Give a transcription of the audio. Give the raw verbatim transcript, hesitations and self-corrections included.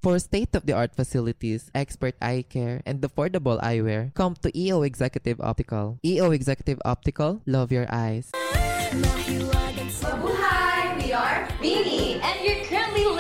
For state-of-the-art facilities, expert eye care, and affordable eyewear, come to E O Executive Optical. E O Executive Optical, love your eyes.